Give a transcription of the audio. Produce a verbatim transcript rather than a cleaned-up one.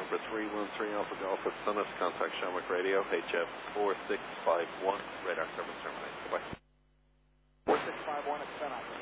November three one three Alpha Golf at Summit. Contact Shamrock Radio, H F four six five one. Radar service terminated. Bye-bye. four six five one at Summit.